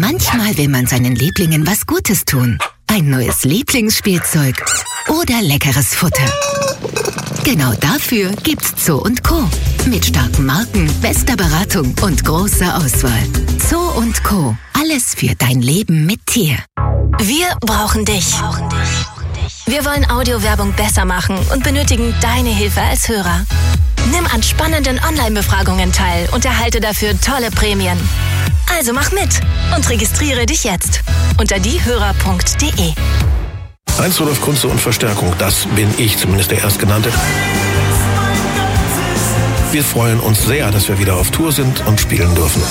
Manchmal will man seinen Lieblingen was Gutes tun. Ein neues Lieblingsspielzeug oder leckeres Futter. Genau dafür gibt's Zoo & Co. Mit starken Marken, bester Beratung und großer Auswahl. Zoo & Co. Alles für dein Leben mit Tier. Wir brauchen dich. Wir wollen Audiowerbung besser machen und benötigen deine Hilfe als Hörer. Nimm an spannenden Online-Befragungen teil und erhalte dafür tolle Prämien. Also mach mit und registriere dich jetzt unter diehörer.de. Heinz Rudolf Kunze und Verstärkung, das bin ich, zumindest der Erstgenannte. Wir freuen uns sehr, dass wir wieder auf Tour sind und spielen dürfen.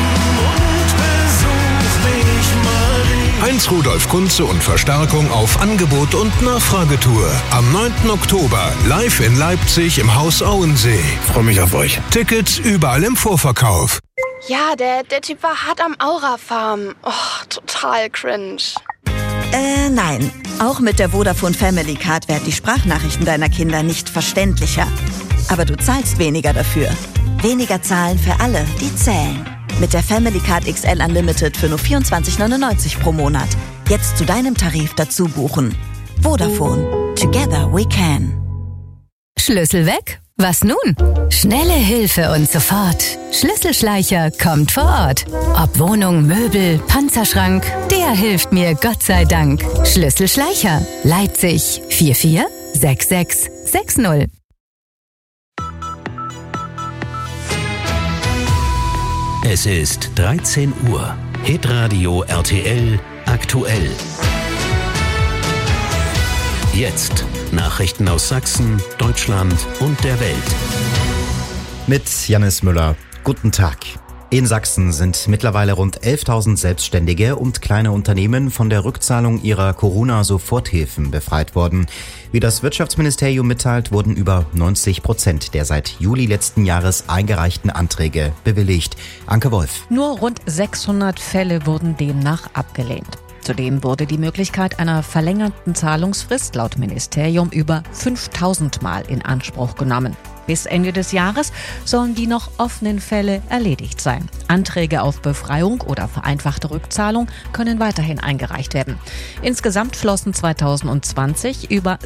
Heinz Rudolf Kunze und Verstärkung auf Angebot und Nachfragetour. Am 9. Oktober live in Leipzig im Haus Auensee. Freue mich auf euch. Tickets überall im Vorverkauf. Ja, der Typ war hart am Aura-Farm. Oh, total cringe. Nein. Auch mit der Vodafone Family Card werden die Sprachnachrichten deiner Kinder nicht verständlicher. Aber du zahlst weniger dafür. Weniger zahlen für alle, die zählen. Mit der Family Card XL Unlimited für nur 24,99 pro Monat. Jetzt zu deinem Tarif dazu buchen. Vodafone. Together we can. Schlüssel weg? Was nun? Schnelle Hilfe und sofort. Schlüsselschleicher kommt vor Ort. Ob Wohnung, Möbel, Panzerschrank, der hilft mir Gott sei Dank. Schlüsselschleicher. Leipzig 446660. Es ist 13 Uhr. Hitradio RTL aktuell. Jetzt Nachrichten aus Sachsen, Deutschland und der Welt. Mit Jannis Müller. Guten Tag. In Sachsen sind mittlerweile rund 11.000 Selbstständige und kleine Unternehmen von der Rückzahlung ihrer Corona-Soforthilfen befreit worden. Wie das Wirtschaftsministerium mitteilt, wurden über 90% der seit Juli letzten Jahres eingereichten Anträge bewilligt. Anke Wolf. Nur rund 600 Fälle wurden demnach abgelehnt. Zudem wurde die Möglichkeit einer verlängerten Zahlungsfrist laut Ministerium über 5.000 Mal in Anspruch genommen. Bis Ende des Jahres sollen die noch offenen Fälle erledigt sein. Anträge auf Befreiung oder vereinfachte Rückzahlung können weiterhin eingereicht werden. Insgesamt flossen 2020 über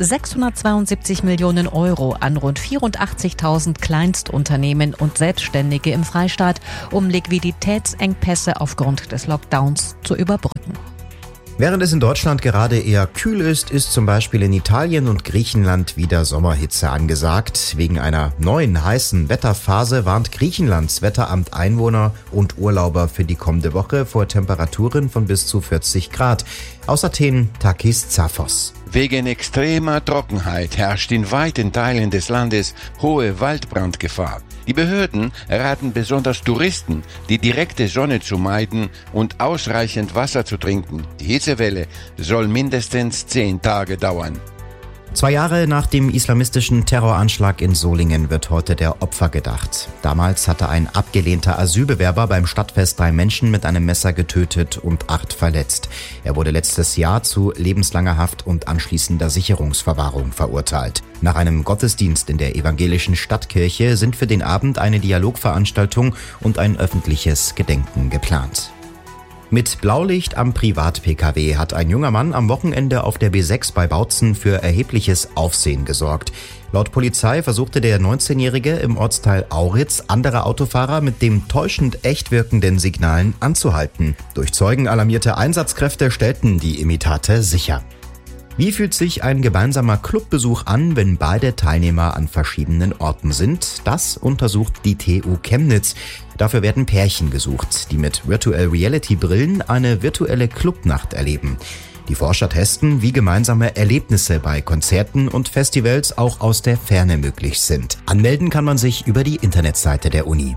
672 Millionen Euro an rund 84.000 Kleinstunternehmen und Selbstständige im Freistaat, um Liquiditätsengpässe aufgrund des Lockdowns zu überbrücken. Während es in Deutschland gerade eher kühl ist, ist zum Beispiel in Italien und Griechenland wieder Sommerhitze angesagt. Wegen einer neuen heißen Wetterphase warnt Griechenlands Wetteramt Einwohner und Urlauber für die kommende Woche vor Temperaturen von bis zu 40 Grad. Aus Athen Takis Zaphos. Wegen extremer Trockenheit herrscht in weiten Teilen des Landes hohe Waldbrandgefahr. Die Behörden raten besonders Touristen, die direkte Sonne zu meiden und ausreichend Wasser zu trinken. Die Hitzewelle soll mindestens 10 Tage dauern. 2 Jahre nach dem islamistischen Terroranschlag in Solingen wird heute der Opfer gedacht. Damals hatte ein abgelehnter Asylbewerber beim Stadtfest 3 Menschen mit einem Messer getötet und 8 verletzt. Er wurde letztes Jahr zu lebenslanger Haft und anschließender Sicherungsverwahrung verurteilt. Nach einem Gottesdienst in der evangelischen Stadtkirche sind für den Abend eine Dialogveranstaltung und ein öffentliches Gedenken geplant. Mit Blaulicht am Privat-Pkw hat ein junger Mann am Wochenende auf der B6 bei Bautzen für erhebliches Aufsehen gesorgt. Laut Polizei versuchte der 19-Jährige im Ortsteil Auritz andere Autofahrer mit dem täuschend echt wirkenden Signalen anzuhalten. Durch Zeugen alarmierte Einsatzkräfte stellten die Imitate sicher. Wie fühlt sich ein gemeinsamer Clubbesuch an, wenn beide Teilnehmer an verschiedenen Orten sind? Das untersucht die TU Chemnitz. Dafür werden Pärchen gesucht, die mit Virtual Reality Brillen eine virtuelle Clubnacht erleben. Die Forscher testen, wie gemeinsame Erlebnisse bei Konzerten und Festivals auch aus der Ferne möglich sind. Anmelden kann man sich über die Internetseite der Uni.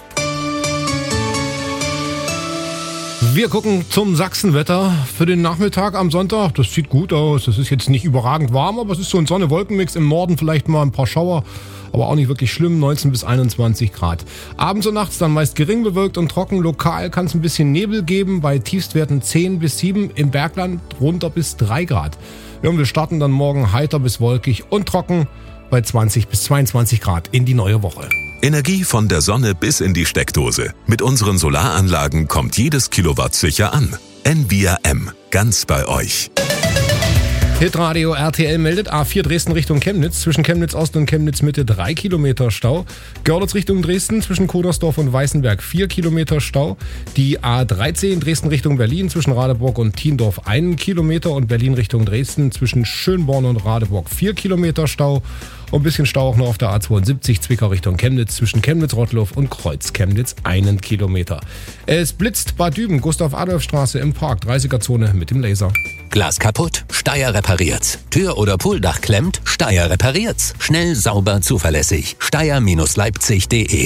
Wir gucken zum Sachsenwetter für den Nachmittag am Sonntag. Das sieht gut aus. Das ist jetzt nicht überragend warm, aber es ist so ein Sonne-Wolken-Mix. Im Norden vielleicht mal ein paar Schauer, aber auch nicht wirklich schlimm. 19 bis 21 Grad. Abends und nachts dann meist gering bewölkt und trocken. Lokal kann es ein bisschen Nebel geben. Bei Tiefstwerten 10 bis 7. Im Bergland runter bis 3 Grad. Ja, und wir starten dann morgen heiter bis wolkig und trocken bei 20 bis 22 Grad in die neue Woche. Energie von der Sonne bis in die Steckdose. Mit unseren Solaranlagen kommt jedes Kilowatt sicher an. Envia M. Ganz bei euch. Hitradio RTL meldet A4 Dresden Richtung Chemnitz. Zwischen Chemnitz Ost und Chemnitz Mitte 3 Kilometer Stau. Görlitz Richtung Dresden zwischen Kodersdorf und Weißenberg 4 Kilometer Stau. Die A13 Dresden Richtung Berlin zwischen Radeburg und Thiendorf 1 Kilometer. Und Berlin Richtung Dresden zwischen Schönborn und Radeburg 4 Kilometer Stau. Und ein bisschen Stau auch noch auf der A72 Zwickau Richtung Chemnitz zwischen Chemnitz-Rottloff und Kreuz-Chemnitz 1 Kilometer. Es blitzt Bad Düben, Gustav-Adolf-Straße im Park, 30er-Zone mit dem Laser. Glas kaputt? Steyr repariert's. Tür- oder Pooldach klemmt? Steyr repariert's. Schnell, sauber, zuverlässig. Steyr-Leipzig.de.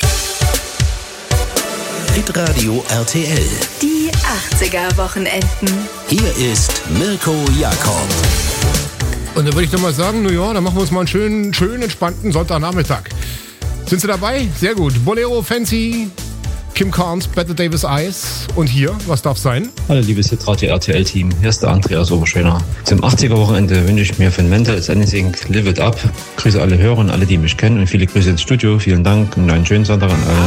Hitradio RTL. Die 80er-Wochenenden. Hier ist Mirko Jakob. Und dann würde ich doch mal sagen, dann machen wir uns mal einen schönen entspannten Sonntagnachmittag. Sind Sie dabei? Sehr gut. Bolero, Fancy, Kim Carnes, Bette Davis Eyes. Und hier, was darf sein? Hallo liebes Hitradio RTL-Team, hier ist der Andreas Oberschöner. Zum 80er-Wochenende wünsche ich mir von Mental Anything Live It Up. Grüße alle Hörer und alle, die mich kennen und viele Grüße ins Studio. Vielen Dank und einen schönen Sonntag an alle.